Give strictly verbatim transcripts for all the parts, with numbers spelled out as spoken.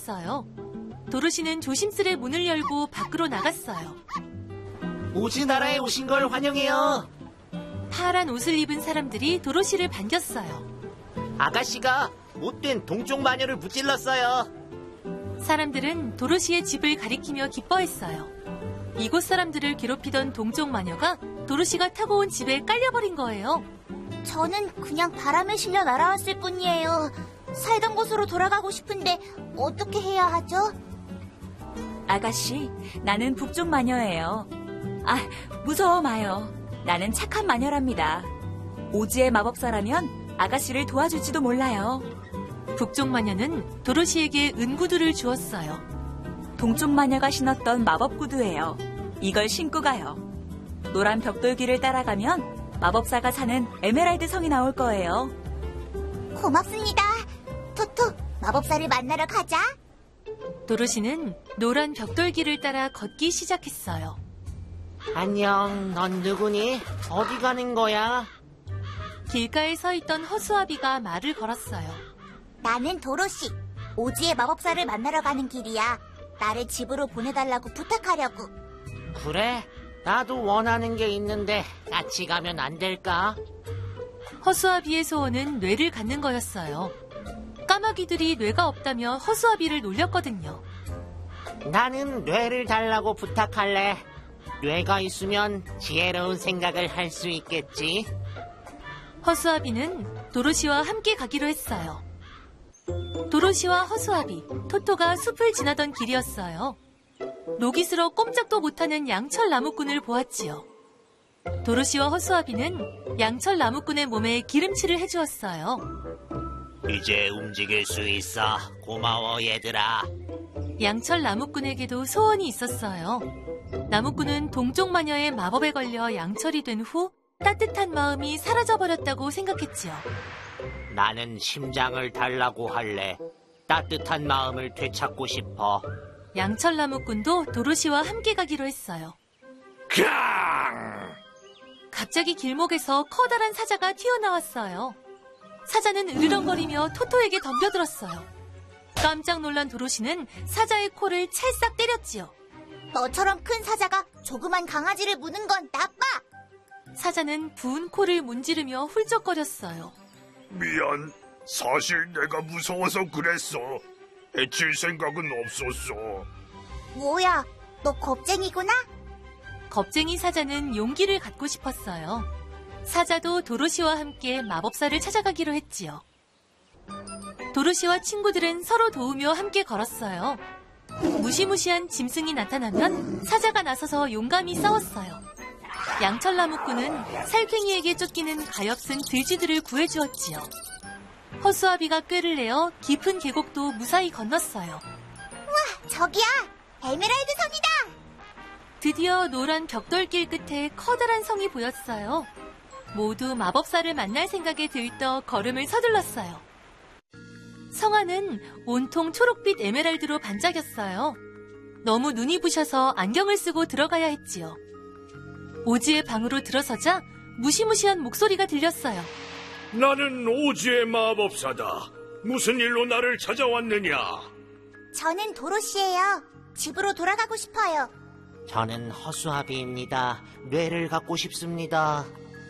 있어요. 도로시는 조심스레 문을 열고 밖으로 나갔어요. 오지 나라에 오신 걸 환영해요. 파란 옷을 입은 사람들이 도로시를 반겼어요. 아가씨가 못된 동쪽 마녀를 무찔렀어요. 사람들은 도로시의 집을 가리키며 기뻐했어요. 이곳 사람들을 괴롭히던 동쪽 마녀가 도로시가 타고 온 집에 깔려버린 거예요. 저는 그냥 바람에 실려 날아왔을 뿐이에요. 살던 곳으로 돌아가고 싶은데 어떻게 해야 하죠? 아가씨, 나는 북쪽 마녀예요. 아, 무서워 마요. 나는 착한 마녀랍니다. 오지의 마법사라면 아가씨를 도와줄지도 몰라요. 북쪽 마녀는 도로시에게 은구두를 주었어요. 동쪽 마녀가 신었던 마법 구두예요. 이걸 신고 가요. 노란 벽돌길을 따라가면 마법사가 사는 에메랄드 성이 나올 거예요. 고맙습니다. 토토, 마법사를 만나러 가자. 도로시는 노란 벽돌길을 따라 걷기 시작했어요. 안녕, 넌 누구니? 어디 가는 거야? 길가에 서 있던 허수아비가 말을 걸었어요. 나는 도로시. 오지의 마법사를 만나러 가는 길이야. 나를 집으로 보내달라고 부탁하려고. 그래? 나도 원하는 게 있는데 같이 가면 안 될까? 허수아비의 소원은 뇌를 갖는 거였어요. 까마귀들이 뇌가 없다며 허수아비를 놀렸거든요. 나는 뇌를 달라고 부탁할래. 뇌가 있으면 지혜로운 생각을 할 수 있겠지. 허수아비는 도로시와 함께 가기로 했어요. 도로시와 허수아비, 토토가 숲을 지나던 길이었어요. 녹이슬어 꼼짝도 못하는 양철 나무꾼을 보았지요. 도로시와 허수아비는 양철 나무꾼의 몸에 기름칠을 해주었어요. 이제 움직일 수 있어. 고마워, 얘들아. 양철 나무꾼에게도 소원이 있었어요. 나무꾼은 동쪽 마녀의 마법에 걸려 양철이 된 후 따뜻한 마음이 사라져버렸다고 생각했지요. 나는 심장을 달라고 할래. 따뜻한 마음을 되찾고 싶어. 양철 나무꾼도 도로시와 함께 가기로 했어요. 캉! 갑자기 길목에서 커다란 사자가 튀어나왔어요. 사자는 으르렁거리며 토토에게 덤벼들었어요. 깜짝 놀란 도로시는 사자의 코를 찰싹 때렸지요. 너처럼 큰 사자가 조그만 강아지를 무는 건 나빠. 사자는 부은 코를 문지르며 훌쩍거렸어요. 미안. 사실 내가 무서워서 그랬어. 해칠 생각은 없었어. 뭐야, 너 겁쟁이구나? 겁쟁이 사자는 용기를 갖고 싶었어요. 사자도 도로시와 함께 마법사를 찾아가기로 했지요. 도로시와 친구들은 서로 도우며 함께 걸었어요. 무시무시한 짐승이 나타나면 사자가 나서서 용감히 싸웠어요. 양철나무꾼은 살쾡이에게 쫓기는 가엾은 들쥐들을 구해주었지요. 허수아비가 꾀를 내어 깊은 계곡도 무사히 건넜어요. 우와, 저기야! 에메랄드 성이다! 드디어 노란 벽돌길 끝에 커다란 성이 보였어요. 모두 마법사를 만날 생각에 들떠 걸음을 서둘렀어요. 성 안은 온통 초록빛 에메랄드로 반짝였어요. 너무 눈이 부셔서 안경을 쓰고 들어가야 했지요. 오지의 방으로 들어서자 무시무시한 목소리가 들렸어요. 나는 오지의 마법사다. 무슨 일로 나를 찾아왔느냐? 저는 도로시예요. 집으로 돌아가고 싶어요. 저는 허수아비입니다. 뇌를 갖고 싶습니다.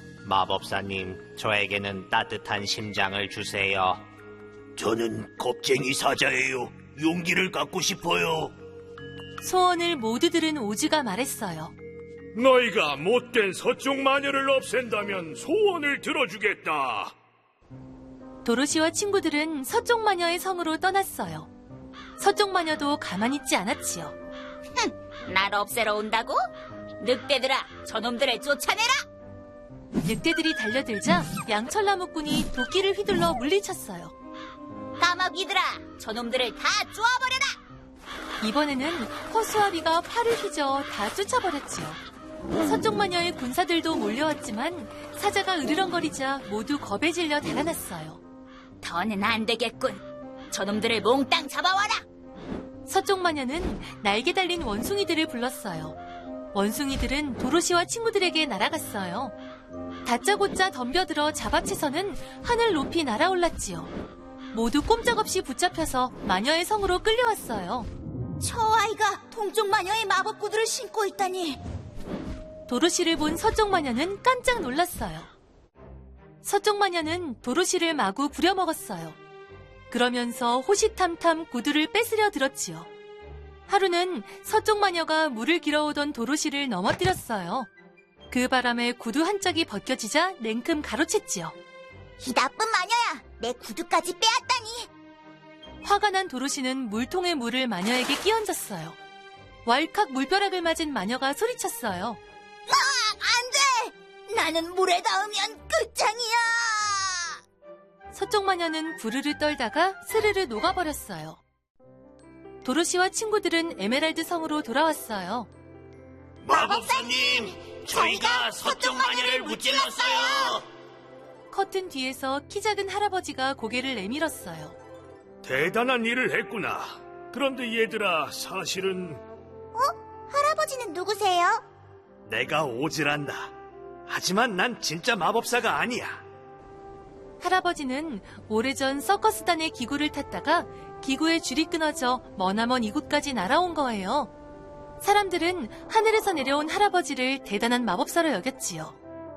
마법사님, 저에게는 따뜻한 심장을 주세요. 저는 겁쟁이 사자예요. 용기를 갖고 싶어요. 소원을 모두 들은 오즈가 말했어요. 너희가 못된 서쪽 마녀를 없앤다면 소원을 들어주겠다. 도로시와 친구들은 서쪽 마녀의 성으로 떠났어요. 서쪽 마녀도 가만히 있지 않았지요. 흥, 날 없애러 온다고? 늑대들아, 저놈들을 쫓아내라! 늑대들이 달려들자 양철나무꾼이 도끼를 휘둘러 물리쳤어요. 까마귀들아, 저놈들을 다 쪼아버려라! 이번에는 허수아비가 팔을 휘저 다 쫓아버렸지요. 서쪽 마녀의 군사들도 몰려왔지만 사자가 으르렁거리자 모두 겁에 질려 달아났어요. 더는 안 되겠군. 저놈들을 몽땅 잡아와라! 서쪽 마녀는 날개 달린 원숭이들을 불렀어요. 원숭이들은 도로시와 친구들에게 날아갔어요. 다짜고짜 덤벼들어 잡아채서는 하늘 높이 날아올랐지요. 모두 꼼짝없이 붙잡혀서 마녀의 성으로 끌려왔어요. 저 아이가 동쪽 마녀의 마법 구두를 신고 있다니. 도로시를 본 서쪽 마녀는 깜짝 놀랐어요. 서쪽 마녀는 도로시를 마구 부려먹었어요. 그러면서 호시탐탐 구두를 뺏으려 들었지요. 하루는 서쪽 마녀가 물을 길어오던 도로시를 넘어뜨렸어요. 그 바람에 구두 한 짝이 벗겨지자 냉큼 가로챘지요. 이 나쁜 마녀야, 내 구두까지 빼앗다니. 화가 난 도로시는 물통에 물을 마녀에게 끼얹었어요. 왈칵 물벼락을 맞은 마녀가 소리쳤어요. 안 돼! 나는 물에 닿으면 끝장이야! 서쪽 마녀는 부르르 떨다가 스르르 녹아버렸어요. 도로시와 친구들은 에메랄드 성으로 돌아왔어요. 마법사님, 저희가 서쪽 마녀를 무찔렀어요. 커튼 뒤에서 키 작은 할아버지가 고개를 내밀었어요. 대단한 일을 했구나. 그런데 얘들아, 사실은 할아버지는 누구세요? 내가 오즈란다. 하지만 난 진짜 마법사가 아니야. 할아버지는 오래전 서커스단의 기구를 탔다가 기구의 줄이 끊어져 머나먼 이곳까지 날아온 거예요. 사람들은 하늘에서 내려온 할아버지를 대단한 마법사로 여겼지요.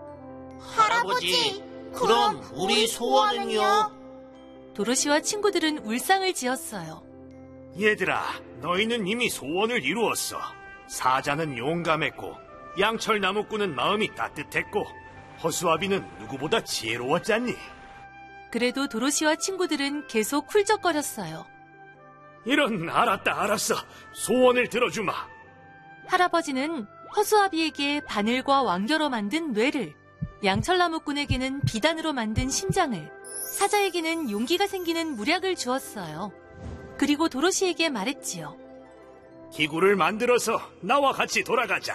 할아버지, 그럼 우리 소원은요? 도로시와 친구들은 울상을 지었어요. 얘들아, 너희는 이미 소원을 이루었어. 사자는 용감했고 양철 나무꾼은 마음이 따뜻했고 허수아비는 누구보다 지혜로웠잖니. 그래도 도로시와 친구들은 계속 훌쩍거렸어요. 이런, 알았다 알았어. 소원을 들어주마. 할아버지는 허수아비에게 바늘과 왕겨로 만든 뇌를, 양철나무꾼에게는 비단으로 만든 심장을, 사자에게는 용기가 생기는 무략을 주었어요. 그리고 도로시에게 말했지요. 기구를 만들어서 나와 같이 돌아가자.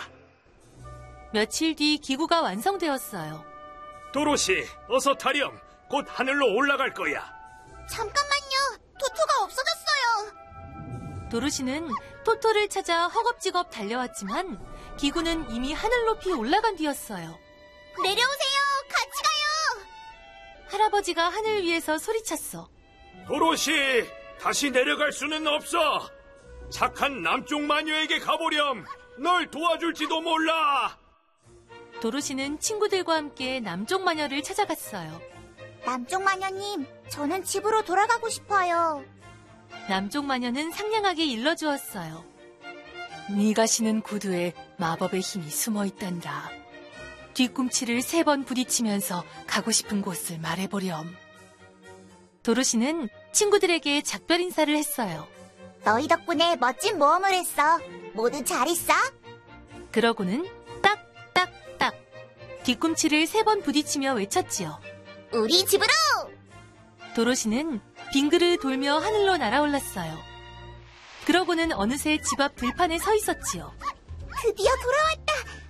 며칠 뒤 기구가 완성되었어요. 도로시, 어서 타렴. 곧 하늘로 올라갈 거야. 잠깐만요. 토토가 없어졌어요. 도로시는 토토를 찾아 허겁지겁 달려왔지만 기구는 이미 하늘 높이 올라간 뒤였어요. 내려오세요. 같이 가요. 할아버지가 하늘 위에서 소리쳤어. 도로시, 다시 내려갈 수는 없어. 착한 남쪽 마녀에게 가보렴. 널 도와줄지도 몰라. 도로시는 친구들과 함께 남쪽 마녀를 찾아갔어요. 남쪽 마녀님, 저는 집으로 돌아가고 싶어요. 남쪽 마녀는 상냥하게 일러주었어요. 네가 신은 구두에 마법의 힘이 숨어있단다. 뒤꿈치를 세 번 부딪히면서 가고 싶은 곳을 말해보렴. 도로시는 친구들에게 작별 인사를 했어요. 너희 덕분에 멋진 모험을 했어. 모두 잘 있어? 그러고는 딱딱딱 뒤꿈치를 세 번 부딪히며 외쳤지요. 우리 집으로! 도로시는 빙그르 돌며 하늘로 날아올랐어요. 그러고는 어느새 집 앞 들판에 서 있었지요. 드디어 돌아왔다!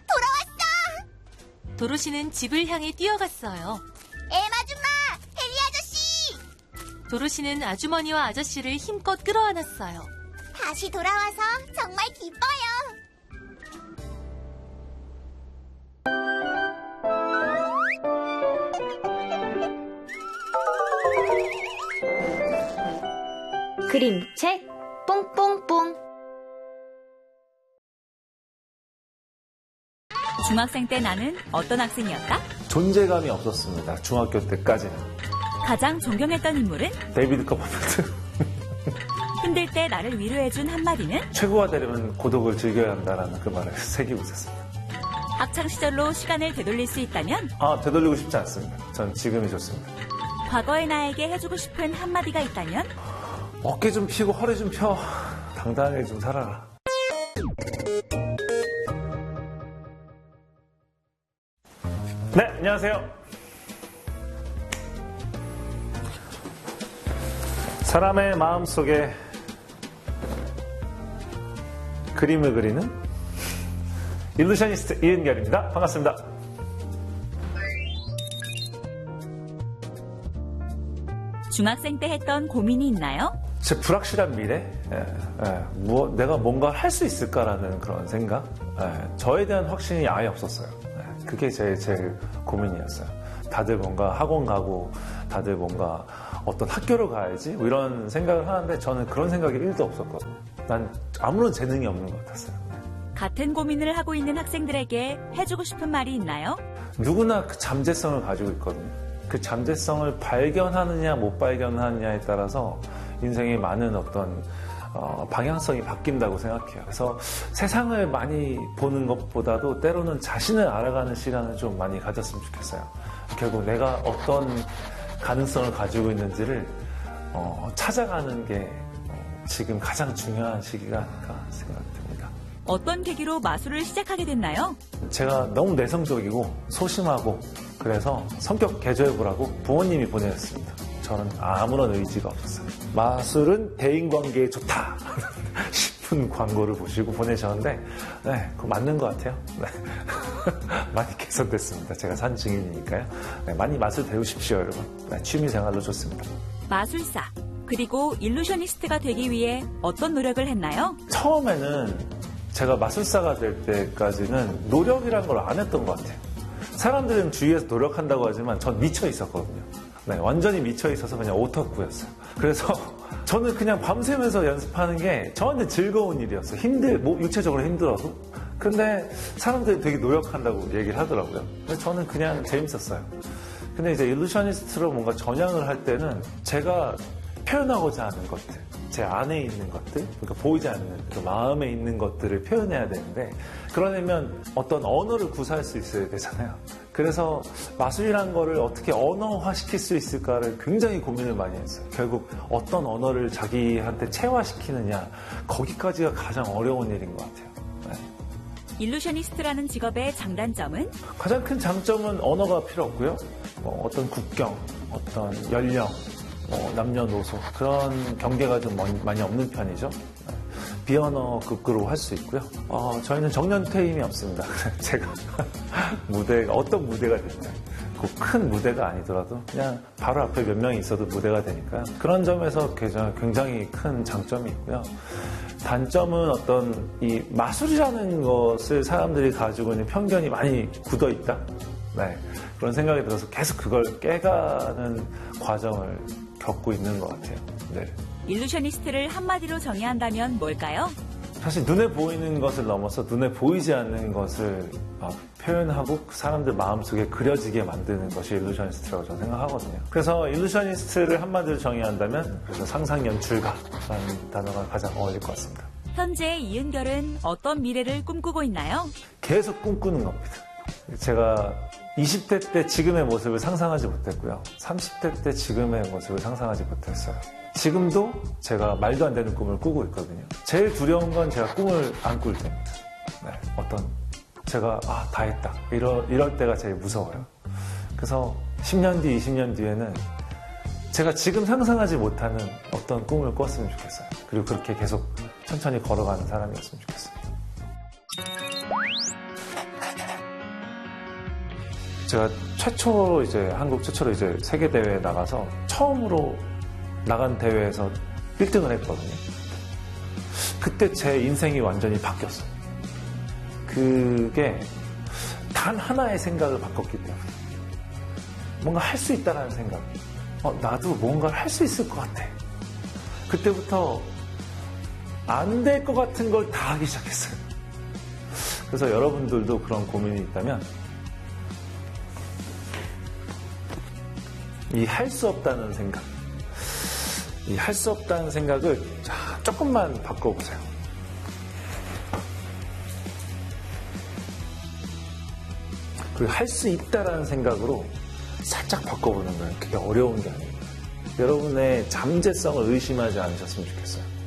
돌아왔어! 도로시는 집을 향해 뛰어갔어요. 에마줌마! 헨리 아저씨! 도로시는 아주머니와 아저씨를 힘껏 끌어안았어요. 다시 돌아와서 정말 기뻐요. 그림책 뽕뽕뽕. 중학생 때 나는 어떤 학생이었다? 존재감이 없었습니다. 중학교 때까지는. 가장 존경했던 인물은? 데이비드 커퍼필드. 힘들 때 나를 위로해준 한마디는? 최고가 되려면 고독을 즐겨야 한다라는 그 말을 새기고 있었습니다. 학창시절로 시간을 되돌릴 수 있다면? 아, 되돌리고 싶지 않습니다. 전 지금이 좋습니다. 과거의 나에게 해주고 싶은 한마디가 있다면? 어깨 좀 펴고 허리 좀 펴. 당당하게 좀 살아라. 네, 안녕하세요. 사람의 마음속에 그림을 그리는 일루셔니스트 이은결입니다. 반갑습니다. 중학생 때 했던 고민이 있나요? 제 불확실한 미래, 예, 예, 뭐, 내가 뭔가 할 수 있을까라는 그런 생각, 예, 저에 대한 확신이 아예 없었어요. 예, 그게 제, 제일 고민이었어요. 다들 뭔가 학원 가고, 다들 뭔가 어떤 학교를 가야지 뭐 이런 생각을 하는데 저는 그런 생각이 일도 없었거든요. 난 아무런 재능이 없는 것 같았어요. 같은 고민을 하고 있는 학생들에게 해주고 싶은 말이 있나요? 누구나 그 잠재성을 가지고 있거든요. 그 잠재성을 발견하느냐 못 발견하느냐에 따라서 인생의 많은 어떤 어, 방향성이 바뀐다고 생각해요. 그래서 세상을 많이 보는 것보다도 때로는 자신을 알아가는 시간을 좀 많이 가졌으면 좋겠어요. 결국 내가 어떤 가능성을 가지고 있는지를 어, 찾아가는 게 어, 지금 가장 중요한 시기가 아닐까 생각됩니다. 어떤 계기로 마술을 시작하게 됐나요? 제가 너무 내성적이고 소심하고 그래서 성격 개조해보라고 부모님이 보내셨습니다. 저는 아무런 의지가 없었어요. 마술은 대인관계에 좋다 싶은 광고를 보시고 보내셨는데 네, 그거 맞는 것 같아요. 네. 많이 개선됐습니다. 제가 산 증인이니까요. 네, 많이 마술 배우십시오, 여러분. 네, 취미생활로 좋습니다. 마술사, 그리고 일루셔니스트가 되기 위해 어떤 노력을 했나요? 처음에는 제가 마술사가 될 때까지는 노력이라는 걸 안 했던 것 같아요. 사람들은 주위에서 노력한다고 하지만 전 미쳐 있었거든요. 네, 완전히 미쳐 있어서 그냥 오타쿠였어요. 그래서 저는 그냥 밤새면서 연습하는 게 저한테 즐거운 일이었어요. 힘들, 뭐 육체적으로 힘들어도. 근데 사람들이 되게 노력한다고 얘기를 하더라고요. 근데 저는 그냥 재밌었어요. 근데 이제 일루셔니스트로 뭔가 전향을 할 때는 제가 표현하고자 하는 것들, 제 안에 있는 것들, 그러니까 보이지 않는 그 마음에 있는 것들을 표현해야 되는데 그러려면 어떤 언어를 구사할 수 있어야 되잖아요. 그래서 마술이라는 거를 어떻게 언어화시킬 수 있을까를 굉장히 고민을 많이 했어요. 결국 어떤 언어를 자기한테 체화시키느냐 거기까지가 가장 어려운 일인 것 같아요. 네. 일루셔니스트라는 직업의 장단점은? 가장 큰 장점은 언어가 필요 없고요. 뭐 어떤 국경, 어떤 연령, 뭐 남녀노소 그런 경계가 좀 많이 없는 편이죠. 비언어급으로 할 수 있고요. 어, 저희는 정년퇴임이 없습니다. 제가 무대가 어떤 무대가 됐든 그 큰 무대가 아니더라도 그냥 바로 앞에 몇 명이 있어도 무대가 되니까 그런 점에서 굉장히 큰 장점이 있고요. 단점은 어떤 이 마술이라는 것을 사람들이 가지고 있는 편견이 많이 굳어 있다. 네, 그런 생각이 들어서 계속 그걸 깨가는 과정을 겪고 있는 것 같아요. 네. 일루셔니스트를 한마디로 정의한다면 뭘까요? 사실 눈에 보이는 것을 넘어서 눈에 보이지 않는 것을 표현하고 사람들 마음속에 그려지게 만드는 것이 일루셔니스트라고 저는 생각하거든요. 그래서 일루셔니스트를 한마디로 정의한다면 그래서 상상연출가라는 단어가 가장 어울릴 것 같습니다. 현재 이은결은 어떤 미래를 꿈꾸고 있나요? 계속 꿈꾸는 겁니다. 제가 이십 대 때 지금의 모습을 상상하지 못했고요. 삼십 대 때 지금의 모습을 상상하지 못했어요. 지금도 제가 말도 안 되는 꿈을 꾸고 있거든요. 제일 두려운 건 제가 꿈을 안 꿀 때입니다. 네, 어떤 제가 아, 다 했다. 이럴, 이럴 때가 제일 무서워요. 그래서 십 년 뒤, 이십 년 뒤에는 제가 지금 상상하지 못하는 어떤 꿈을 꿨으면 좋겠어요. 그리고 그렇게 계속 천천히 걸어가는 사람이었으면 좋겠어요. 제가 최초로 이제 한국 최초로 이제 세계 대회에 나가서 처음으로 나간 대회에서 일 등을 했거든요. 그때 제 인생이 완전히 바뀌었어요. 그게 단 하나의 생각을 바꿨기 때문에 뭔가 할 수 있다는 생각. 어, 나도 뭔가를 할 수 있을 것 같아. 그때부터 안 될 것 같은 걸 다 하기 시작했어요. 그래서 여러분들도 그런 고민이 있다면 이 할 수 없다는 생각, 이 할 수 없다는 생각을 자, 조금만 바꿔보세요. 그 할 수 있다라는 생각으로 살짝 바꿔보는 거예요. 그게 어려운 게 아니에요. 여러분의 잠재성을 의심하지 않으셨으면 좋겠어요.